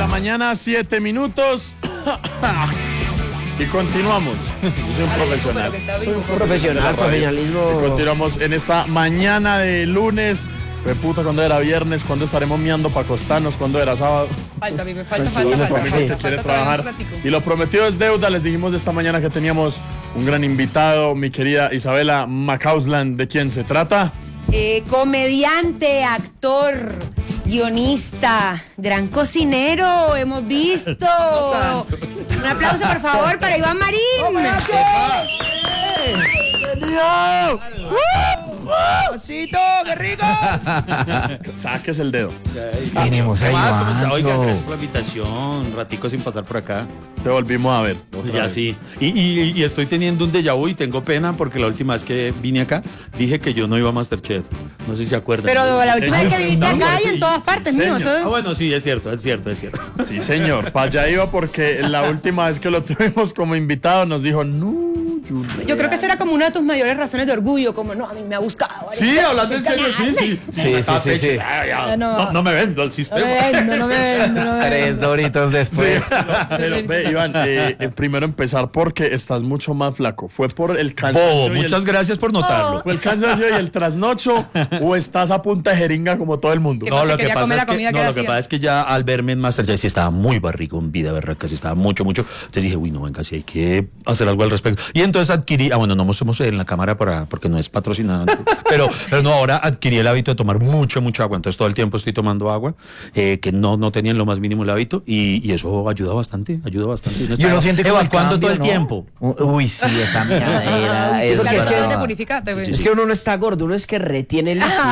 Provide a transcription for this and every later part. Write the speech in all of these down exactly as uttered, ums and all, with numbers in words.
la mañana, siete minutos. Y continuamos. Yo soy un profesional. Soy un profesional, profesionalismo. Y continuamos en esta mañana de lunes. De puta, ¿cuándo era viernes? ¿Cuándo estaremos miando para acostarnos? ¿Cuándo era sábado? Falta, a mí me falta, falta, falta, falta, falta, quiere falta trabajar. Y lo prometido es deuda. Les dijimos esta mañana que teníamos un gran invitado, mi querida Isabela Macausland. ¿De quién se trata? Eh, comediante, actor, guionista, gran cocinero, hemos visto. Un aplauso, por favor, para Iván Marín. ¡Bienvenido! ¡Osito, qué rico! Saques el dedo. Venimos ahí, más? ¿Cómo está? Oiga, Juancho. gracias por la invitación. Un ratico sin pasar por acá. Te volvimos a ver. otra Ya vez. sí. Y, y- y estoy teniendo un déjà vu y tengo pena porque la última vez que vine acá dije que yo no iba a Masterchef. No sé si se acuerdan. Pero la última vez que viniste No, acá y sí, en todas partes, sí, mío. señor. Ah, Eso... bueno, sí, es cierto, es cierto, es cierto. Sí, señor. Para allá iba porque la última vez que lo tuvimos como invitado nos dijo, no, Julia. Yo creo que esa era como una de tus mayores razones de orgullo, como no, a mí me ha buscado. varias Sí, veces hablando en el serio, sí, canal. sí. Sí, sí, sí, sí. Ya, ya. Ya no. No, no me vendo al No sistema. me vendo, no me vendo, no me vendo. Tres doritos Sí, después. pero ve, Iván, eh, eh, primero empezar porque estás mucho más flaco. ¿Fue por el cansancio? Bobo, y el- muchas gracias por notarlo. ¿Fue el cansancio y el trasnocho o estás a punta de jeringa como todo el mundo? ¿Qué No, pasa? lo que Quería pasa comer es la que, comida que no, él lo que hacía. pasa es que ya al verme en Masterchef sí estaba muy barrigón, vida berraca, sí estaba mucho, mucho. Entonces dije, uy, no, venga, sí hay que hacer algo al respecto. Y entonces adquirí, ah, bueno, no mostremos en la cámara para, porque no es patrocinado, pero, pero no, ahora adquirí el hábito de tomar mucho, mucho agua. Entonces todo el tiempo estoy tomando agua, eh, que no, no tenía en lo más mínimo el hábito, y, y eso ayuda bastante, ayuda bastante. No Y uno estaba siente como el evacuando cambio, todo el ¿no? tiempo. Uy, sí, esa miadera. Uy, sí, es claro, brava. eso te purificaste, güey. Es que uno no está gordo, uno es que retiene el líquido.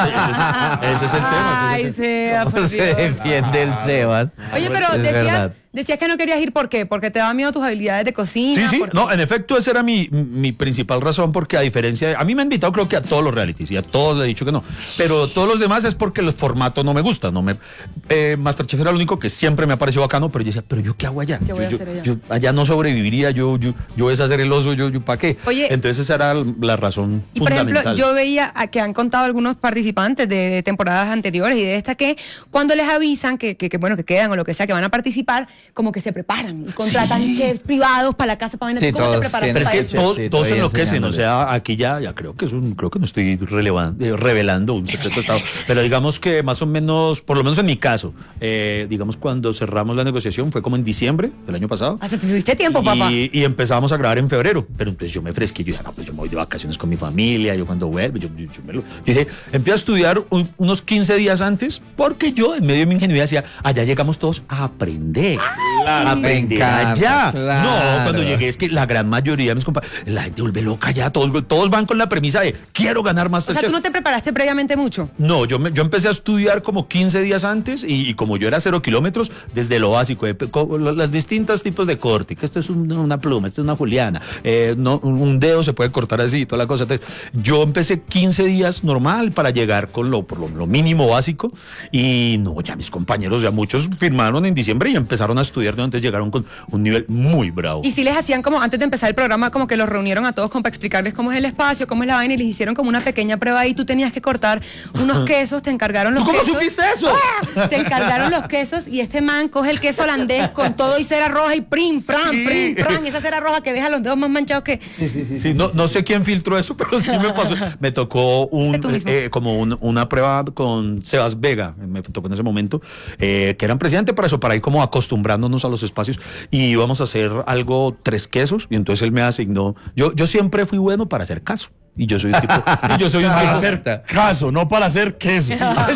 Ese es el tema. ese Ay, es el tema. sea, por ¿Cómo se Dios. defiende el Sebas? Oye, pero Es decías, verdad. decías que no querías ir, ¿por qué? Porque te daba miedo tus habilidades de cocina. Sí, sí, porque- no, en efecto esa era mi, mi principal razón, porque a diferencia de, a mí me han invitado creo que a todos los realities y a todos le he dicho que no, pero todos los demás es porque el formato no me gusta, no me eh, Masterchef era el único que siempre me ha parecido bacano, pero yo decía, pero yo qué hago allá, ¿Qué voy yo, a yo- hacer allá? yo allá no sobreviviría, yo yo yo voy a hacer el oso, yo, yo ¿para qué? Oye, entonces esa era la razón Y por ejemplo, fundamental. yo veía a que han contado algunos participantes de temporadas anteriores y de esta que cuando les avisan que, que, que, bueno, que quedan o lo que sea, que van a participar, como que se preparan y contratan chefs privados para la casa para vender. Sí, ¿Cómo te todos preparaste Pero es para que eso? todos, Sí, todos todavía enloquecen, o enseñándole. sea, aquí ya, ya creo que es un, creo que no estoy relevan- eh, revelando un secreto de Estado, pero digamos que más o menos, por lo menos en mi caso, eh, digamos cuando cerramos la negociación fue como en diciembre del año pasado. Hasta te tuviste tiempo, papá. Y, y empezábamos a grabar en febrero, pero entonces yo me fresqué, yo dije, no, pues yo me voy de vacaciones con mi familia, yo cuando vuelvo, yo, yo, yo me lo... Yo dije, empiezo a estudiar un- unos quince días antes, porque yo en medio de mi ingenuidad decía, allá llegamos todos a aprender, a aprender me encanta, allá. claro. No, cuando llegué es que la gran mayoría de mis compañeros, la gente vuelve loca ya, todos, todos van con la premisa de, quiero ganar O Masterchef. sea, tú no te preparaste previamente mucho. No, yo, me- yo empecé a estudiar como quince días antes y, y como yo era cero kilómetros, desde lo básico, de, co- lo- las distintos tipos de corte, que esto es un- una pluma, esto es una juliana, eh, no, un un dedo se puede cortar así y toda la cosa. Entonces, yo empecé quince días normal para llegar con lo, por lo, lo mínimo básico y no, ya mis compañeros, ya muchos firmaron en diciembre y empezaron a estudiar, ¿no? Entonces llegaron con un nivel muy bravo. Y si les hacían como, antes de empezar el programa, como que los reunieron a todos como para explicarles cómo es el espacio, cómo es la vaina, y les hicieron como una pequeña prueba y tú tenías que cortar unos quesos, te encargaron los ¿Tú cómo quesos. supiste eso? ¡Ah! Te encargaron los quesos y este man coge el queso holandés con todo y cera roja y prim, pram, Sí. prim, pram, esa cera roja que deja los dedos más manchados que... Sí, no, no sé quién filtró eso, pero sí me pasó. Me tocó un, Tú mismo. eh, como un- una prueba con Sebas Vega, me tocó en ese momento, eh, que eran presidente para eso, para ir como acostumbrándonos a los espacios y íbamos a hacer algo tres quesos y entonces él me asignó, yo, yo siempre fui bueno para hacer caso. Y yo soy un tipo, y yo soy un Para tipo hacer caso, no para hacer queso.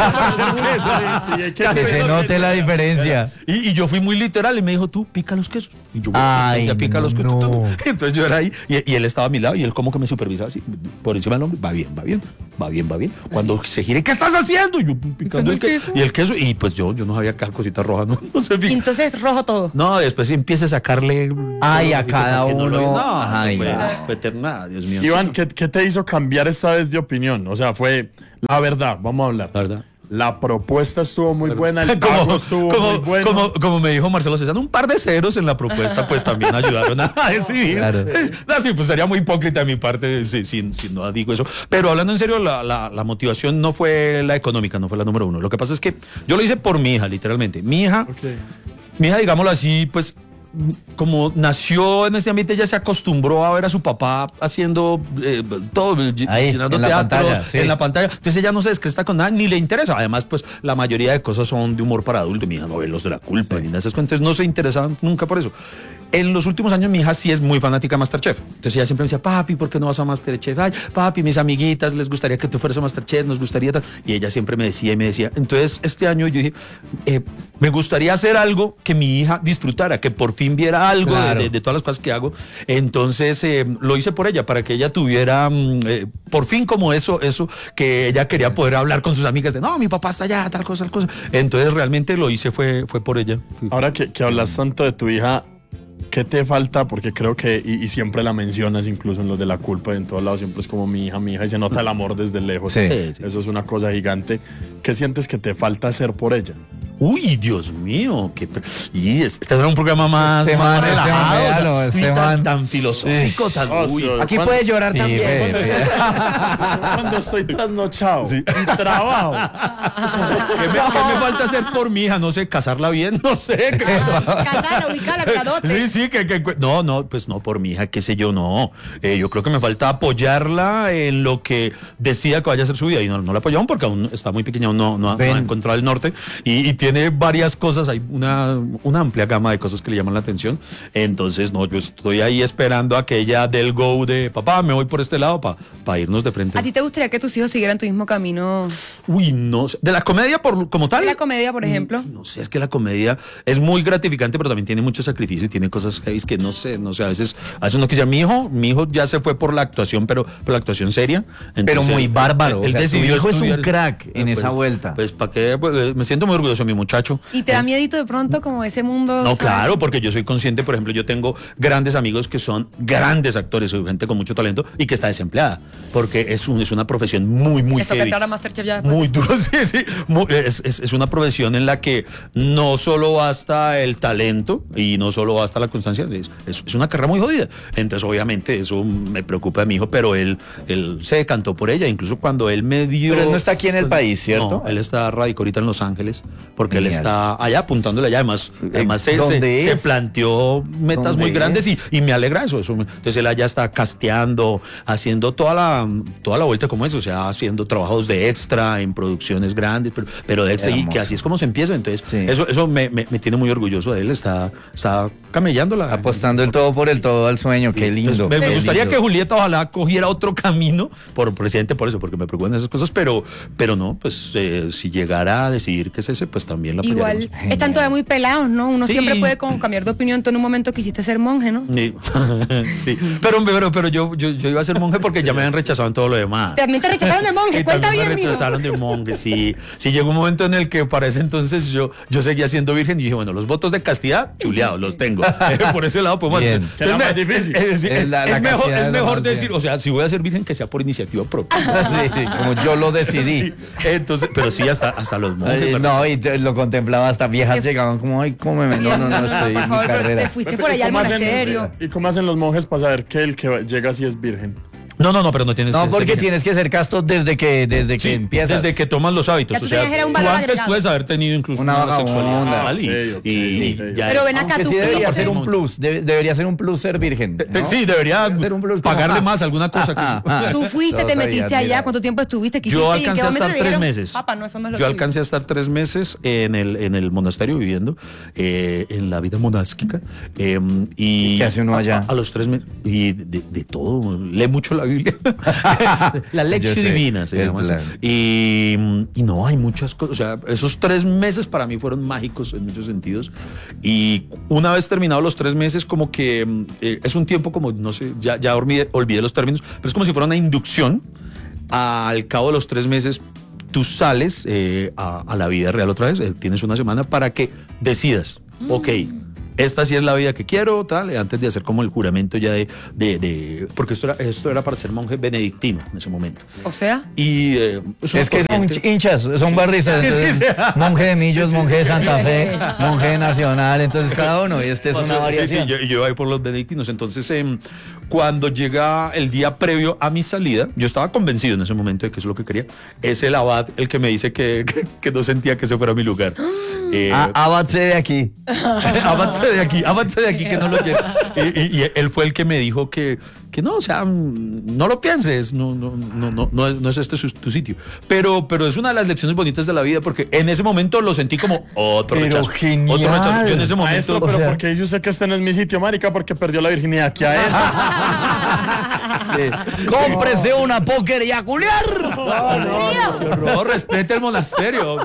Que se note la diferencia. Y, y yo fui muy literal y me dijo, tú pica los quesos. Y yo, Ay, decía, pica los quesos. no. tú, tú". Entonces yo era ahí y, y él estaba a mi lado y él como que me supervisaba así, por encima del hombro, va bien, va bien, va bien, va bien. Cuando se gire, ¿qué estás haciendo? Y yo picando el el queso. queso. Y el queso, y pues yo, yo no sabía que cosita roja, no, no sé. Y entonces rojo todo. No, después empieza a sacarle. Ay, a todo, cada porque no lo- uno. No, Ay, eso fue, no. fue eterna, Dios mío. Iván, ¿qué, qué te hizo cambiar esta vez de opinión? O sea, fue la verdad, vamos a hablar. La verdad. La propuesta estuvo muy buena, el Como, pago estuvo como, muy bueno. como, como me dijo Marcelo César, un par de ceros en la propuesta pues también ayudaron a decidir. Claro. No, sí, pues sería muy hipócrita de mi parte si, si- si no digo eso. Pero hablando en serio, la, la- la motivación no fue la económica, no fue la número uno. Lo que pasa es que yo lo hice por mi hija, literalmente. Mi hija Ok. Mi hija, digámoslo así, pues como nació en ese ambiente, ella se acostumbró a ver a su papá haciendo eh, todo, Ahí, llenando en la teatros, pantalla, sí. en la pantalla. Entonces ella no se descresta con nada, ni le interesa. Además, pues la mayoría de cosas son de humor para adultos. Mi hija no ve Los de la Culpa, ni nada de esas cosas. Entonces no se interesaba nunca por eso. En los últimos años mi hija sí es muy fanática de MasterChef. Entonces ella siempre me decía, papi, ¿por qué no vas a MasterChef? Ay, papi, mis amiguitas les gustaría que tú fueras a MasterChef, nos gustaría tal. Y ella siempre me decía y me decía. Entonces este año yo dije, eh, me gustaría hacer algo que mi hija disfrutara, que por fin viera algo Claro. de, de, de todas las cosas que hago. Entonces eh, lo hice por ella, para que ella tuviera mm, eh, por fin como eso, eso que ella quería poder hablar con sus amigas de, no, mi papá está allá, tal cosa, tal cosa. Entonces realmente lo hice fue, fue por ella. Ahora que, que hablas tanto de tu hija, ¿qué te falta? Porque creo que, y, y siempre la mencionas incluso en Los de la Culpa, en todos lados siempre es como mi hija, mi hija, y se nota el amor desde lejos. Sí. Sí, sí. Eso es una cosa gigante. ¿Qué sientes que te falta hacer por ella? Uy, Dios mío, qué pre- y es- este era un programa más, Este más man, este man, relajado, o sea, véalo, uy, este tan, man. tan filosófico, tan Oh, uy. sí. Aquí ¿Cuándo? puede llorar Sí, también. ve, Cuando ve. estoy, cuando estoy trasnochado y trabajo. ¿Qué me, qué me falta hacer por mi hija? No sé, casarla bien, no sé. que- Casarla, ubicarla, con la dote. Sí, sí, que, que- no, no, pues no, por mi hija, qué sé yo, no. Eh, yo creo que me falta apoyarla en lo que decida que vaya a ser su vida. Y no, no la apoyamos porque aún está muy pequeña, aún no, no, ha, no Ven. ha encontrado el norte. Y, y tiene varias cosas, hay una, una amplia gama de cosas que le llaman la atención. Entonces, no, yo estoy ahí esperando a que ella dé el go de, papá, me voy por este lado para irnos de frente. ¿A ti te gustaría que tus hijos siguieran tu mismo camino Uy, no sé. De la comedia por, como tal. de la comedia, por ejemplo? No sé, es que la comedia es muy gratificante, pero también tiene mucho sacrificio y tiene cosas heavy que no sé, no sé, a veces, a veces no quisiera. Mi hijo, mi hijo ya se fue por la actuación, pero por la actuación seria. Pero Entonces, muy bárbaro. Él, o sea, tu decidió hijo es un estudiar- crack en Pues- esa vuelta. Pues, ¿para qué? Pues, eh, me siento muy orgulloso de mi muchacho. ¿Y te da miedito de pronto como ese mundo? No, ¿sabes? claro, porque yo soy consciente, por ejemplo, yo tengo grandes amigos que son grandes actores, soy gente con mucho talento y que está desempleada, porque es, un, es una profesión muy, muy Les toca heavy. entrar a MasterChef ya después. Muy duro, sí, sí. Muy- es, es- es una profesión en la que no solo basta el talento y no solo basta la constancia, es, es- es una carrera muy jodida. Entonces, obviamente, eso me preocupa de mi hijo, pero él, él se decantó por ella, incluso cuando él me dio... Pero él no está aquí en el país, ¿cierto? No, él está radicado ahorita en Los Ángeles, porque él Genial. está allá apuntándole allá. Además, además se, ¿dónde se- se es? planteó metas ¿Dónde muy es? grandes y, y me alegra eso, eso. me- Entonces él allá está casteando, haciendo toda la, toda la vuelta como eso, o sea, haciendo trabajos de extra en producciones grandes, pero, pero de extra, y Hermoso. que así es como se empieza. Entonces, Sí. eso, eso me, me- me tiene muy orgulloso de él, está, está camellándola. Apostando el todo por el todo al sueño, qué lindo. Entonces, me, me qué gustaría lindo. que Julieta ojalá cogiera otro camino por presidente, por eso, porque me preocupan esas cosas, pero, pero no, pues eh, si llegara a decidir que es ese, pues también la Igual apoyaremos. están todavía muy pelados, ¿no? Uno Sí. siempre puede como cambiar de opinión. Tú en un momento quisiste ser monje, ¿no? Sí, sí. Pero, pero, pero yo, yo, yo iba a ser monje porque ya me habían rechazado en todo lo demás. También te rechazaron de monje. Sí, Cuenta también bien, me mijo. rechazaron de monje, sí. Sí, llegó un momento en el que para ese entonces yo, yo seguía siendo virgen y dije, bueno, los votos de castidad, chuleados, los tengo. Eh, Por ese lado podemos... Bien. Entonces, Que era me- más difícil. Es, es- Es la- la es mejor, castidad es es lo mejor más decir, bien. o sea, si voy a ser virgen, que sea por iniciativa propia. Sí, como yo lo decidí. Sí. Entonces, pero sí, hasta, hasta los monjes. Ay, me no, rechazaron. y te- lo contemplaba hasta viejas Qué- llegaban como, ay, cómeme, no, no, no, estoy Por en mi favor, pero te carrera. fuiste por allá al ¿Y cómo hacen- monasterio. ¿Y cómo hacen los monjes para saber que el que llega así es virgen? No, no, no, pero no tienes No, porque ese- tienes que ser casto desde que, desde que Sí, empiezas. desde que tomas los hábitos. Ya tú o sea, tenías era un tú valor antes agregado. puedes haber tenido incluso Una una, sexualidad vagabunda. normal y, Ah, ok, ok, y- y ok. ya Pero es- ven acá, Aunque tú sí debería fuiste. ser un plus, debe- debería ser un plus ser virgen. Te- ¿no? Sí, debería Debe ser un plus como, pagarle ah, más alguna cosa. Que ah, ah. Tú fuiste, Todos te metiste sabían, allá. mira. ¿Cuánto tiempo estuviste? ¿Qué Yo hiciste? ¿Y en qué alcancé a momento estar te tres dijeron, meses. Papá, no, eso no es lo Yo tuyo"? alcancé a estar tres meses en el, en el monasterio viviendo, eh, en la vida monástica. eh, y ¿Y qué hace uno allá? A, a los tres meses. Y de, de todo. Lee mucho la Biblia. la Yo lección sé, divina se el llama así. plan. Y, y no, hay muchas cosas. O sea, esos tres meses para mí fueron mágicos en muchos sentidos. Y una vez terminados los tres meses, como que mm, eh, es un tiempo como, no sé, ya, ya olvidé, olvidé los términos, pero es como si fuera una inducción. Al cabo de los tres meses, tú sales eh, a, a la vida real otra vez, eh, tienes una semana para que decidas, ok, esta sí es la vida que quiero, tal, antes de hacer como el juramento ya de, de, de porque esto era, esto era para ser monje benedictino en ese momento. O sea, Y eh, Es que son corriente. hinchas, son barristas. Sí, sí, entonces, sí. monje de Millos, monje de Santa Fe, monje de Nacional, entonces cada uno, y este es O una sea, variación. Sí, sí, yo, yo iba ahí por los benedictinos. Entonces, em, cuando llega el día previo a mi salida, yo estaba convencido en ese momento de que eso es lo que quería. Es el abad el que me dice que, que, que no sentía que ese fuera mi lugar. Eh, Ah, abadse de aquí. avance de aquí, avance de aquí que no lo quiero. Y, y- y él fue el que me dijo que, que no, o sea, mm, no lo pienses, no, no, no, no, no es, no es este su- tu sitio. Pero, pero es una de las lecciones bonitas de la vida porque en ese momento lo sentí como otro Pero rechazo. genial. Otro rechazo. Yo en ese momento. Maestro, pero ¿por qué dice usted que este no es mi sitio, marica? Porque perdió la virginidad aquí a él. Cómprese una póker y a culiar. Qué horror, respete el monasterio.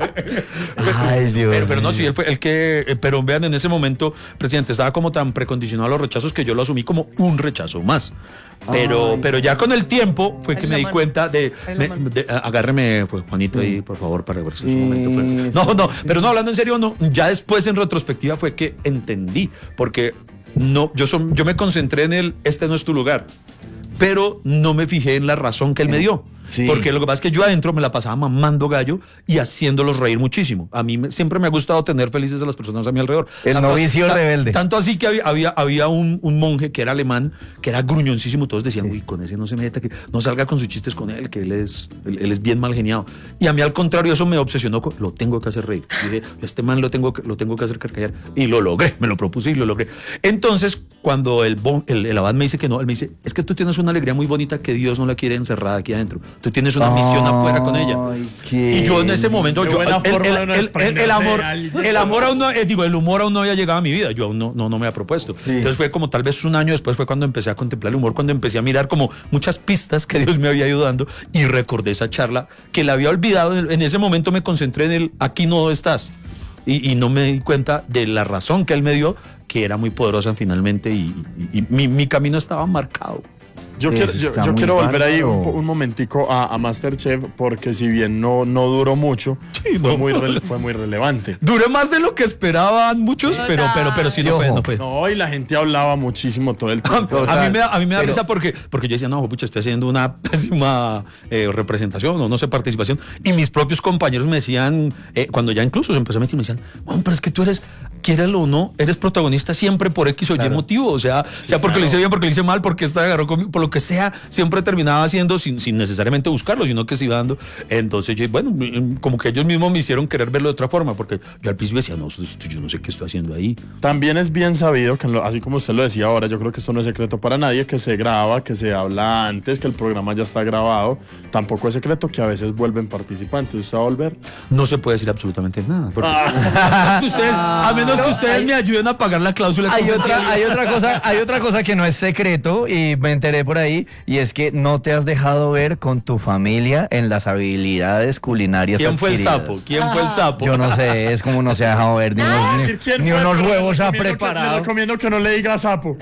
Ay, Dios. Pero, pero no, mío. sí, él fue el que. eh, Pero vean, en ese momento, presidente, estaba como tan precondicionado a los rechazos que yo lo asumí como un rechazo más. Pero, pero ya con el tiempo fue que Dale me la di mano. cuenta de, Dale la me- mano. de- a- agárreme, fue Juanito ahí, por favor, para ver si en su Sí, momento fue. sí, No, no, pero no, hablando en serio, no. Ya después en retrospectiva fue que entendí, porque no, yo, son, yo me concentré en el, este no es tu lugar. Pero no me fijé en la razón que él me dio. Sí. Porque lo que pasa es que yo adentro me la pasaba mamando gallo y haciéndolos reír muchísimo. A mí me- siempre me ha gustado tener felices a las personas a mi alrededor. El Tanto novicio así- ta- rebelde. Tanto así que había, había, había un, un monje que era alemán, que era gruñoncísimo. Todos decían, uy, con ese no se meta, que no salga con sus chistes con él, que él es, él, él es bien mal geniado. Y a mí al contrario, eso me obsesionó. Con, lo tengo que hacer reír. Y dije, este man lo tengo, que- lo tengo que hacer carcallar. Y lo logré, me lo propuse y lo logré. Entonces, cuando el, bon- el, el abad me dice que no, él me dice, es que tú tienes una alegría muy bonita que Dios no la quiere encerrada aquí adentro. Tú tienes una misión afuera con ella. Ay, qué Y yo en ese momento, Qué yo, buena el, forma el- de uno el- el- desprenderse el amor, de alguien. el amor aún no, eh, digo, el humor aún no había llegado a mi vida. Yo aún no, no, no me había propuesto. Entonces fue como tal vez un año después fue cuando empecé a contemplar el humor, cuando empecé a mirar como muchas pistas que Dios me había ido dando y recordé esa charla que la había olvidado. En, en ese momento me concentré en el aquí no estás. Y, y no me di cuenta de la razón que él me dio, que era muy poderosa finalmente y, y- y mi, mi camino estaba marcado. Yo Eso quiero, yo, está yo muy quiero volver ahí un, bárbaro. po- un momentico a, a Masterchef porque si bien no, no duró mucho, fue, no. muy rele- fue muy relevante. Duré más de lo que esperaban muchos, pero, pero, pero sí, no fue, no fue. No, y la gente hablaba muchísimo todo el tiempo. A mí me da, a mí me da Pero- risa porque, porque yo decía, no, pucha, estoy haciendo una pésima eh, representación o no sé, participación. Y mis propios compañeros me decían, eh, cuando ya incluso se empezó a meter, me decían, bueno, pero es que tú eres, quiéralo o no, eres protagonista siempre por X o Y motivo. O sea, sea porque lo hice bien, porque lo hice mal, porque esta agarró conmigo, por lo que sea, siempre terminaba haciendo sin, sin necesariamente buscarlo, sino que se iba dando. Entonces, yo, bueno, como que ellos mismos me hicieron querer verlo de otra forma, porque yo al principio decía, no, esto- esto yo no sé qué estoy haciendo ahí. También es bien sabido que, en lo- así como usted lo decía ahora, yo creo que esto no es secreto para nadie, que se graba, que se habla antes, que el programa ya está grabado. Tampoco es secreto que a veces vuelven participantes. ¿Usted va a volver? No se puede decir absolutamente nada. porque- a menos que ustedes, a menos que ustedes me ayuden a pagar la cláusula. Hay confidencial. otra, hay otra cosa, hay otra cosa que no es secreto y me enteré por ahí, y es que no te has dejado ver con tu familia en las habilidades culinarias. ¿Quién fue el adquiridas. sapo? ¿Quién fue el sapo? Yo no sé, es como no se ha dejado ver ni unos, Decir quién ni, ni fue, unos pero le huevos ha recomiendo que- Le preparado, recomiendo que no le diga sapo.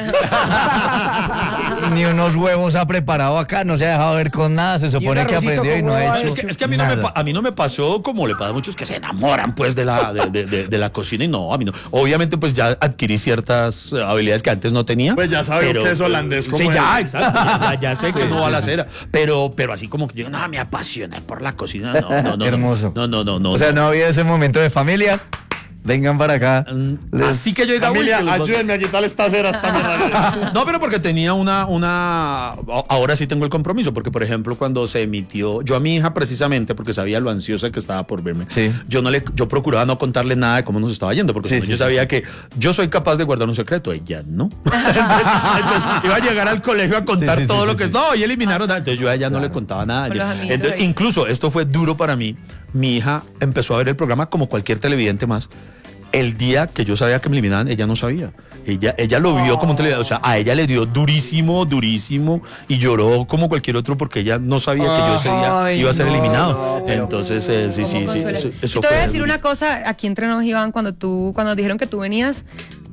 ni unos huevos ha preparado acá, no se ha dejado ver con nada, se supone un que arrocito aprendió y con no ha huevo hecho Es que, es que a, mí no me, nada. pa- a mí no me pasó como le pasa a muchos que se enamoran pues de la, de, de- de- de la cocina y no, a mí no. Obviamente pues ya adquirí ciertas eh, habilidades que antes no tenía. Pues ya sabe que es holandés como Sí, ya, él. exacto. Ya, ya- ya sé que no va a la cera. Pero, pero así como que yo, no, me apasioné por la cocina. No, no, no. Hermoso. No, no, no, no. O sea, no había ese momento de familia. Vengan para acá. Les- Así que yo diga, uy, Familia, que los- ayúdenme a quitarle esta cera a esta mierda. No, pero porque tenía una, una. Ahora sí tengo el compromiso, porque por ejemplo, cuando se emitió, yo a mi hija precisamente, porque sabía lo ansiosa que estaba por verme, Sí. yo no le, yo procuraba no contarle nada de cómo nos estaba yendo, porque Sí, si no, sí, yo sí, sabía sí. que yo soy capaz de guardar un secreto, ella no. entonces, entonces, iba a llegar al colegio a contar Sí, sí, todo sí, lo sí, que sí. es. No, y eliminaron. Entonces yo a ella no le contaba nada. Con Yo- los amiguitos entonces, ahí. incluso esto fue duro para mí. Mi hija empezó a ver el programa como cualquier televidente más. El día que yo sabía que me eliminaban, ella no sabía. Ella, ella lo vio como un televidente. O sea, a ella le dio durísimo, durísimo y lloró como cualquier otro porque ella no sabía que yo ese día Ay, iba a ser no, eliminado. no, pero- Entonces, eh, sí, sí, Como sí. consuelo. Eso, Y eso te voy a fue decir duro. una cosa, aquí entre nos, Iván, cuando tú, cuando dijeron que tú venías,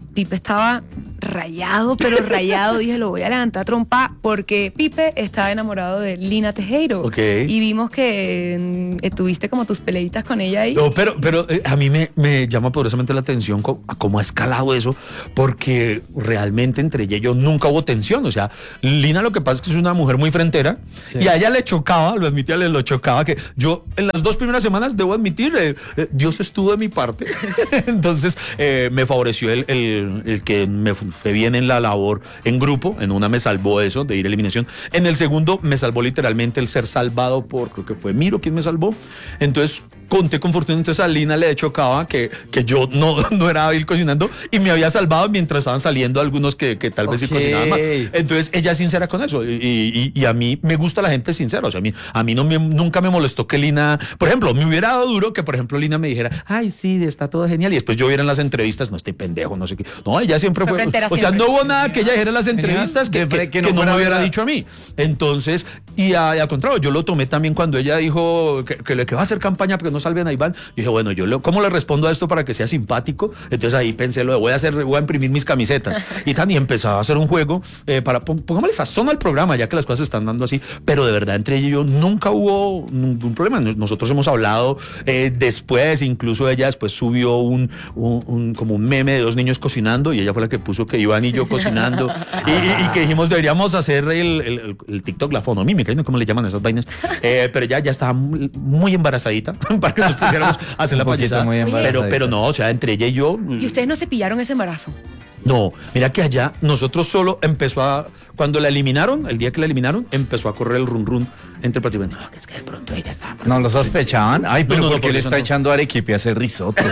Pipe estaba rayado, pero rayado. Dije, lo voy a levantar a trompa porque Pipe estaba enamorado de Lina Tejero. Ok. Y vimos que mm, tuviste como tus peleitas con ella ahí. No, pero, pero eh, a mí me, me llama poderosamente la atención co- a cómo ha escalado eso, porque realmente entre ella y yo nunca hubo tensión. O sea, Lina lo que pasa es que es una mujer muy frentera y a ella le chocaba, lo admitía, le lo chocaba, que yo en las dos primeras semanas, debo admitir, eh, eh, Dios estuvo de mi parte. Entonces eh, me favoreció el, el, el que me fue bien en la labor en grupo. En una me salvó eso de ir a eliminación. En el segundo me salvó literalmente el ser salvado por, creo que fue Miro quien me salvó. Entonces conté con fortuna, entonces a Lina le chocaba que, que yo no, no era hábil cocinando y me había salvado mientras estaban saliendo algunos que, que tal vez sí Ok. cocinaban más. Entonces ella es sincera con eso y, y, y a mí me gusta la gente sincera. O sea, a mí, a mí no me, nunca me molestó que Lina, por ejemplo, me hubiera dado duro que por ejemplo Lina me dijera, ay sí, está todo genial, y después yo viera en las entrevistas, no, estoy pendejo, no sé qué. No, ella siempre Fue fue, frontera o sea, siempre. no hubo nada que ella dijera en las entrevistas que, Genial. que, Que que no no, fuera me hubiera verdad. dicho a mí. Entonces, y, a- y al contrario, yo lo tomé también cuando ella dijo que, que, le- que va a hacer campaña porque no salven a Iván. Yo dije, bueno, yo le- ¿cómo le respondo a esto para que sea simpático? Entonces ahí pensé, lo de voy a hacer, voy a imprimir mis camisetas. Y tan, y empezaba a hacer un juego eh, para, pon- pongámosle sazón al programa, ya que las cosas se están dando así. Pero de verdad, entre ella y yo nunca hubo ningún problema. Nos- Nosotros hemos hablado eh, después, incluso ella después subió un, un, un- como un meme de dos niños cocinando y ella fue la que puso que Iván y yo cocinando y, y- y que dijimos deberíamos hacer el, el, el- el TikTok, la fonomímica, ¿no? ¿Cómo le llaman esas vainas? Eh, pero ya, ya estaba muy, muy embarazadita para que nos pusiéramos a hacer la Un poquito payasada. muy Pero, embarazadita. pero no, o sea, entre ella y yo. ¿Y ustedes no se pillaron ese embarazo? No, mira que allá nosotros solo empezó a, cuando la eliminaron, el día que la eliminaron, empezó a correr el run run entre participantes. No, que es que de pronto ella está. ¿No lo sospechaban? Ay, pero No, no, no, porque por le eso está no. echando arequipe a hacer risotto.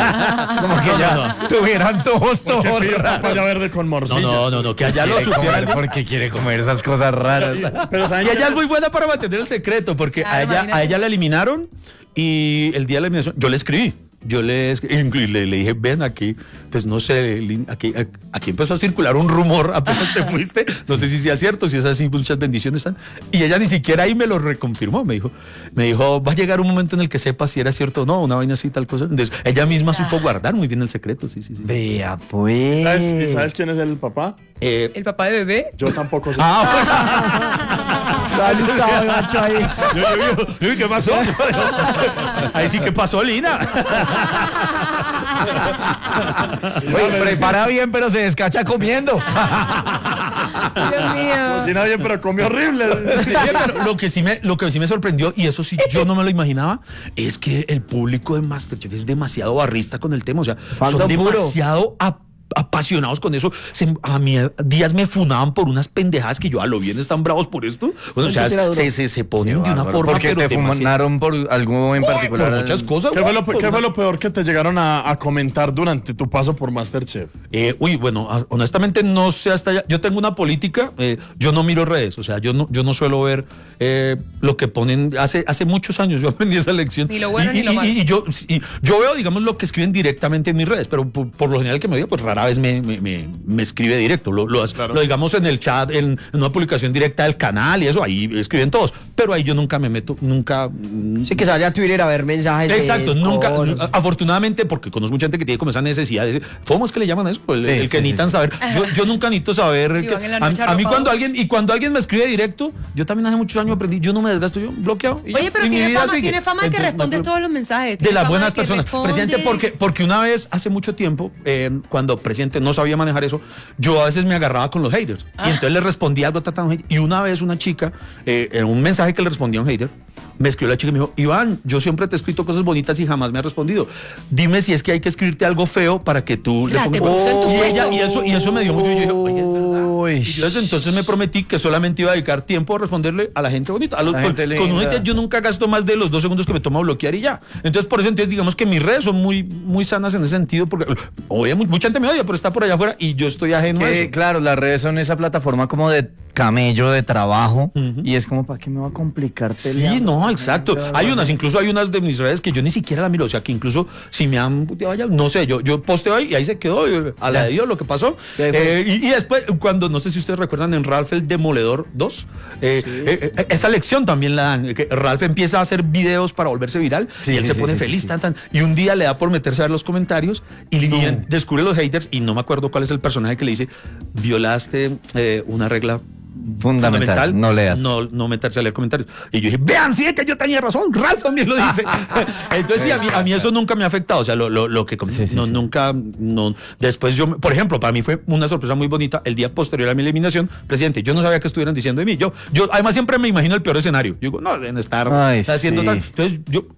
Como que ya tuvieran todos, todos Porque pidió raros. papaya verde con No, morcilla. no, no, no, que allá lo Quiere supieran. comer porque quiere comer esas cosas raras. Pero ¿saben Y qué? ella es muy buena para mantener el secreto, porque Claro, a, ella, imagínate. a ella la eliminaron y el día de la eliminación yo le escribí. Yo le, escri- y le, le dije, ven aquí, pues no sé, Lin- aquí, aquí empezó a circular un rumor apenas te fuiste, no sé si sea cierto, si es así, muchas bendiciones están. Y ella ni siquiera ahí me lo reconfirmó, me dijo, me dijo, va a llegar un momento en el que sepa si era cierto o no, una vaina así, tal cosa. Entonces, ella misma supo guardar muy bien el secreto, sí, sí, sí. Vea, pues. ¿Sabes, ¿Y sabes quién es el papá? Eh, ¿El papá de bebé? Yo tampoco sé. Ahí estaba el gacho ahí. yo, yo, yo, yo, ¿qué pasó? Ahí sí que pasó, Lina. Oye, prepara bien, pero se descacha comiendo. Dios mío. Cocina bien, pero come horrible. Sí, pero lo que sí me, lo que sí me sorprendió, y eso sí yo no me lo imaginaba, es que el público de MasterChef es demasiado barrista con el tema. O sea, Fandom son puro. demasiado ap- apasionados con eso. Se- a mí a días me funaban por unas pendejadas que yo a lo bien están bravos por esto. Bueno, o sea, se, se, se ponen de una forma, Porque pero te demasiado- funaron por algo en Uy, particular. por muchas cosas. ¿Qué fue, lo, por qué fue una- lo peor que te llegaron a, a comentar durante tu paso por MasterChef? Eh, uy, bueno, a- honestamente no sé hasta allá. Yo tengo una política, eh, yo no miro redes, o sea, yo no, yo no suelo ver eh, lo que ponen. Hace, hace muchos años yo aprendí esa lección. Ni lo bueno y, ni lo y- malo. y yo, y yo veo, digamos, lo que escriben directamente en mis redes, pero por, por lo general que me diga, pues rara vez me, me, me- me escribe directo. Lo, lo, Claro. lo digamos en el chat, en, en una publicación directa del canal y eso, ahí escriben todos. Pero ahí yo nunca me meto, nunca. mm, Sí, que se vaya a Twitter a ver mensajes. de Exacto, nunca, cosas. afortunadamente, porque conozco mucha gente que tiene como esa necesidad de decir, ¿FOMOS que le llaman a eso? El, Sí, el que sí, necesitan sí. saber. Yo, yo nunca necesito saber. Y que- van en la a, noche a mí arropados. cuando alguien, y cuando alguien me escribe directo, yo también hace muchos años aprendí, yo no me desgasto, yo bloqueado. y ya, Oye, pero y mi tiene vida fama, sigue. tiene fama de que Entonces, no hay respondes problema. todos los mensajes. De Tiene las fama buenas que personas. responde. Presidente, porque, porque una vez, hace mucho tiempo, eh, cuando presidente no sabía manejar eso, yo a veces me agarraba con los haters. Y entonces le respondía algo tratando de hater. Y una vez una chica, eh, en un mensaje que le respondía a un hater, me escribió la chica y me dijo, Iván, yo siempre te he escrito cosas bonitas y jamás me has respondido. Dime si es que hay que escribirte algo feo para que tú Mira, le te pongas. puso en tu y, juego. ella, y, eso, y eso me dio mucho. Y yo dije, oye, es verdad. Uy. Y yo desde entonces me prometí que solamente iba a dedicar tiempo a responderle a la gente bonita. A los, La con, gente con un linda. hater yo nunca gasto más de los dos segundos que me toma bloquear y ya. Entonces, por eso, entonces, digamos que mis redes son muy, muy sanas en ese sentido, porque oye, mucha gente me odia, pero está por allá afuera y yo estoy ajeno a Que, eso. claro, las redes son esa plataforma como de camello de trabajo y es como, ¿para qué me va a complicar Sí, peleando? no, exacto. Hay unas, incluso hay unas de mis redes que yo ni siquiera la miro, o sea, que incluso si me han puteado allá, no sé, yo, yo posteo ahí y ahí se quedó, y a la de Dios lo que pasó. Eh, y, y después, cuando, no sé si ustedes recuerdan en Ralph el Demoledor dos, eh, eh, eh, esa lección también la dan, que Ralph empieza a hacer videos para volverse viral Sí, y él sí, se sí, pone sí, feliz, sí. tan, tan, y un día le da por meterse a ver los comentarios y, y descubre los haters y no me acuerdo cuál es el personaje que le dice, violaste eh, una regla Fundamental, no leas. No, no meterse a leer comentarios. Y yo dije, vean, sí, es que yo tenía razón, Ralph también lo dice. Entonces, sí, a mí, a mí eso nunca me ha afectado. O sea, lo, lo, lo que Sí, sí, no, sí. nunca, no. Después yo, por ejemplo, para mí fue una sorpresa muy bonita el día posterior a mi eliminación, presidente. Yo no sabía que estuvieran diciendo de mí. Yo, yo además siempre me imagino el peor escenario. Yo digo, no, deben estar Ay, haciendo sí. tal. Entonces, yo